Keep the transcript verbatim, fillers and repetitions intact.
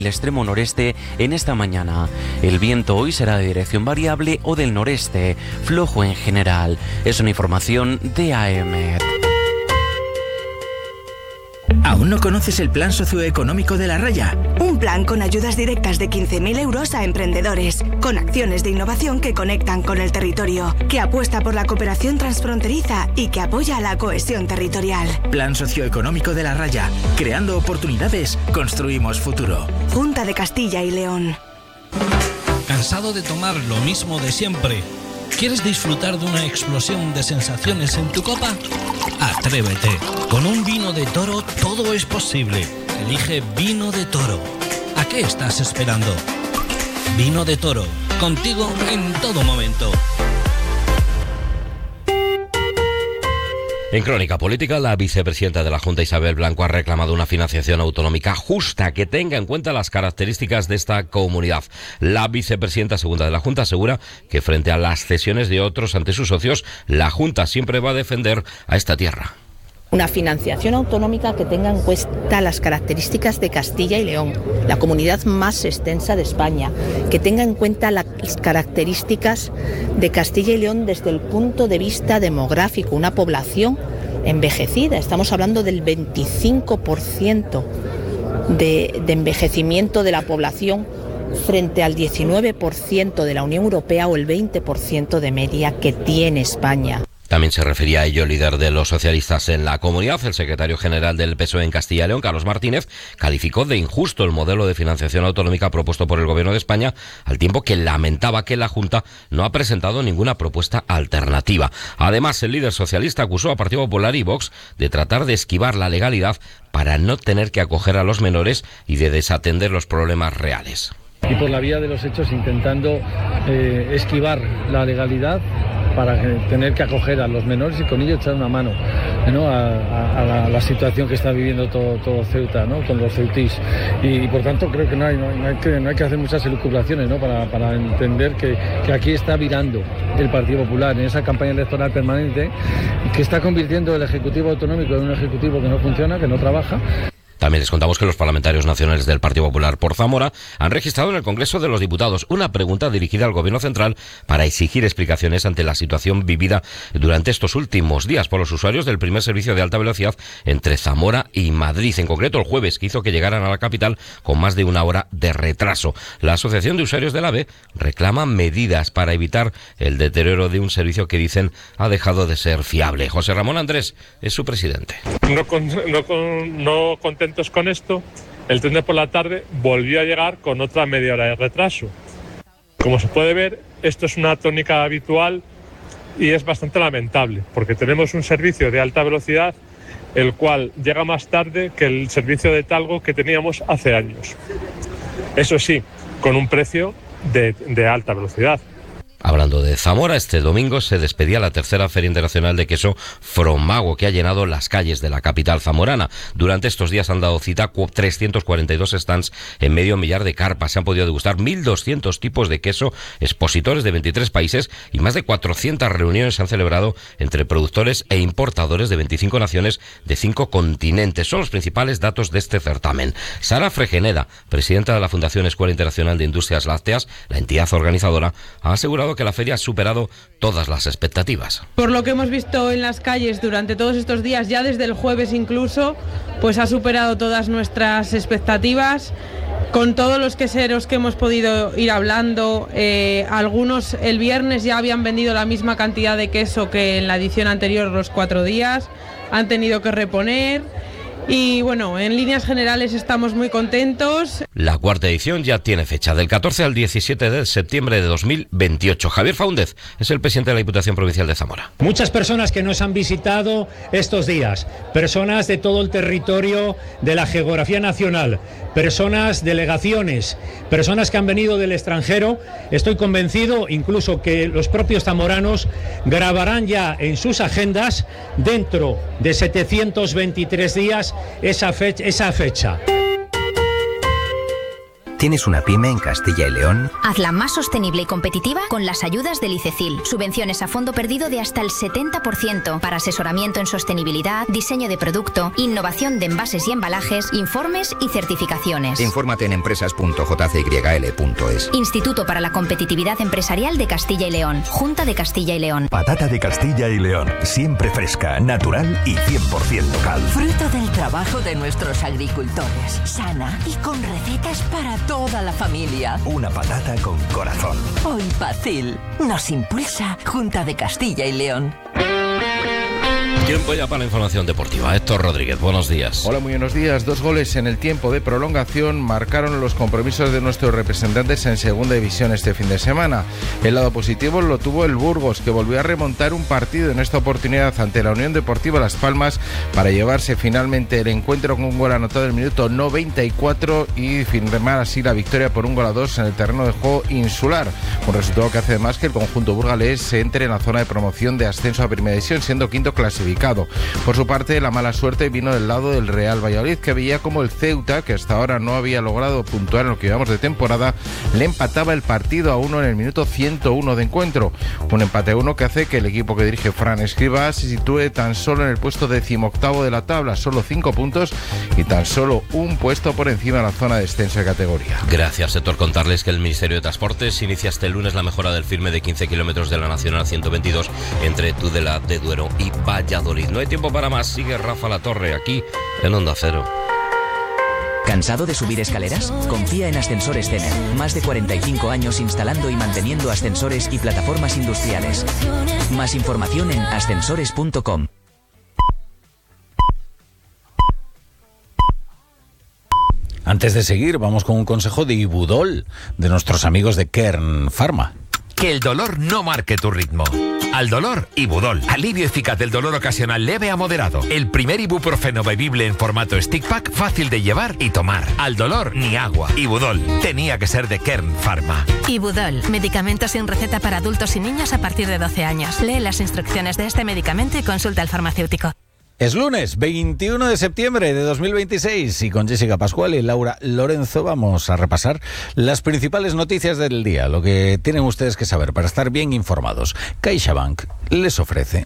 El extremo noreste en esta mañana. El viento hoy será de dirección variable o del noreste, flojo en general. Es una información de A E M E T. ¿Aún no conoces el plan socioeconómico de La Raya? Un plan con ayudas directas de quince mil euros a emprendedores, con acciones de innovación que conectan con el territorio, que apuesta por la cooperación transfronteriza y que apoya la cohesión territorial. Plan socioeconómico de La Raya. Creando oportunidades, construimos futuro. Junta de Castilla y León. ¿Cansado de tomar lo mismo de siempre? ¿Quieres disfrutar de una explosión de sensaciones en tu copa? Atrévete. Con un vino de Toro todo es posible. Elige Vino de Toro. ¿A qué estás esperando? Vino de Toro. Contigo en todo momento. En Crónica Política, la vicepresidenta de la Junta, Isabel Blanco, ha reclamado una financiación autonómica justa que tenga en cuenta las características de esta comunidad. La vicepresidenta segunda de la Junta asegura que frente a las cesiones de otros ante sus socios, la Junta siempre va a defender a esta tierra. Una financiación autonómica que tenga en cuenta las características de Castilla y León, la comunidad más extensa de España, que tenga en cuenta las características de Castilla y León desde el punto de vista demográfico, una población envejecida. Estamos hablando del veinticinco por ciento de, de envejecimiento de la población frente al diecinueve por ciento de la Unión Europea o el veinte por ciento de media que tiene España. También se refería a ello el líder de los socialistas en la comunidad. El secretario general del P S O E en Castilla y León, Carlos Martínez, calificó de injusto el modelo de financiación autonómica propuesto por el Gobierno de España, al tiempo que lamentaba que la Junta no ha presentado ninguna propuesta alternativa. Además, el líder socialista acusó a Partido Popular y Vox de tratar de esquivar la legalidad para no tener que acoger a los menores y de desatender los problemas reales. Y por la vía de los hechos intentando eh, esquivar la legalidad para tener que acoger a los menores y con ello echar una mano, ¿no? a, a, a la, la situación que está viviendo todo, todo Ceuta, ¿no? Con los ceutís. Y, y por tanto creo que no hay, no, no hay, que, no hay que hacer muchas elucubraciones, ¿no? para, para entender que, que aquí está virando el Partido Popular en esa campaña electoral permanente que está convirtiendo el Ejecutivo Autonómico en un Ejecutivo que no funciona, que no trabaja. También les contamos que los parlamentarios nacionales del Partido Popular por Zamora han registrado en el Congreso de los Diputados una pregunta dirigida al Gobierno central para exigir explicaciones ante la situación vivida durante estos últimos días por los usuarios del primer servicio de alta velocidad entre Zamora y Madrid. En concreto, el jueves, que hizo que llegaran a la capital con más de una hora de retraso. La Asociación de Usuarios del AVE reclama medidas para evitar el deterioro de un servicio que dicen ha dejado de ser fiable. José Ramón Andrés es su presidente. No, con, no, con, no contentos con esto, el tren de por la tarde volvió a llegar con otra media hora de retraso. Como se puede ver, esto es una tónica habitual y es bastante lamentable, porque tenemos un servicio de alta velocidad el cual llega más tarde que el servicio de Talgo que teníamos hace años. Eso sí, con un precio de, de alta velocidad. Hablando de Zamora, este domingo se despedía la tercera Feria Internacional de Queso Fromago, que ha llenado las calles de la capital zamorana. Durante estos días han dado cita trescientos cuarenta y dos stands en medio millar de carpas. Se han podido degustar mil doscientos tipos de queso, expositores de veintitrés países y más de cuatrocientas reuniones se han celebrado entre productores e importadores de veinticinco naciones de cinco continentes. Son los principales datos de este certamen. Sara Fregeneda, presidenta de la Fundación Escuela Internacional de Industrias Lácteas, la entidad organizadora, ha asegurado que la feria ha superado todas las expectativas. Por lo que hemos visto en las calles durante todos estos días, ya desde el jueves incluso, pues ha superado todas nuestras expectativas. Con todos los queseros que hemos podido ir hablando, eh, algunos el viernes ya habían vendido la misma cantidad de queso que en la edición anterior, los cuatro días, han tenido que reponer. Y bueno, en líneas generales estamos muy contentos. La cuarta edición ya tiene fecha, del catorce al diecisiete de septiembre de dos mil veintiocho. Javier Faúndez es el presidente de la Diputación Provincial de Zamora. Muchas personas que nos han visitado estos días, personas de todo el territorio de la geografía nacional, personas, delegaciones, personas que han venido del extranjero. Estoy convencido incluso que los propios zamoranos grabarán ya en sus agendas dentro de setecientos veintitrés días esa fecha, esa fecha. ¿Tienes una pyme en Castilla y León? Hazla más sostenible y competitiva con las ayudas del ICECIL. Subvenciones a fondo perdido de hasta el setenta por ciento para asesoramiento en sostenibilidad, diseño de producto, innovación de envases y embalajes, informes y certificaciones. Infórmate en empresas punto j c y l punto es. Instituto para la Competitividad Empresarial de Castilla y León. Junta de Castilla y León. Patata de Castilla y León. Siempre fresca, natural y cien por ciento local. Fruto del trabajo de nuestros agricultores. Sana y con recetas para toda la familia. Una patata con corazón. Hoy Pacil nos impulsa Junta de Castilla y León. Tiempo ya para la información deportiva. Héctor Rodríguez, buenos días. Hola, muy buenos días. Dos goles en el tiempo de prolongación marcaron los compromisos de nuestros representantes en Segunda División este fin de semana. El lado positivo lo tuvo el Burgos, que volvió a remontar un partido en esta oportunidad ante la Unión Deportiva Las Palmas para llevarse finalmente el encuentro con un gol anotado en el minuto noventa y cuatro y firmar así la victoria por un gol a dos en el terreno de juego insular. Un resultado que hace además que el conjunto burgalés se entre en la zona de promoción de ascenso a Primera División, siendo quinto clasificado. Por su parte, la mala suerte vino del lado del Real Valladolid, que veía como el Ceuta, que hasta ahora no había logrado puntuar en lo que llevamos de temporada, le empataba el partido a uno en el minuto ciento uno de encuentro. Un empate a uno que hace que el equipo que dirige Fran Escribá se sitúe tan solo en el puesto decimoctavo de la tabla, solo cinco puntos y tan solo un puesto por encima de la zona de descenso de categoría. Gracias, Héctor. Contarles que el Ministerio de Transportes inicia este lunes la mejora del firme de quince kilómetros de la Nacional ciento veintidós entre Tudela de Duero y Valladolid. No hay tiempo para más. Sigue Rafa La Torre aquí en Onda Cero. ¿Cansado de subir escaleras? Confía en Ascensores Tener. Más de cuarenta y cinco años instalando y manteniendo ascensores y plataformas industriales. Más información en ascensores punto com. Antes de seguir, vamos con un consejo de Ibudol, de nuestros amigos de Kern Pharma. Que el dolor no marque tu ritmo. Al dolor, Ibudol. Alivio eficaz del dolor ocasional leve a moderado. El primer ibuprofeno bebible en formato stick pack, fácil de llevar y tomar. Al dolor, ni agua. Ibudol. Tenía que ser de Kern Pharma. Ibudol. Medicamento sin receta para adultos y niños a partir de doce años. Lee las instrucciones de este medicamento y consulta al farmacéutico. Es lunes, veintiuno de septiembre de dos mil veintiséis y con Jessica Pascual y Laura Lorenzo vamos a repasar las principales noticias del día, lo que tienen ustedes que saber para estar bien informados. CaixaBank les ofrece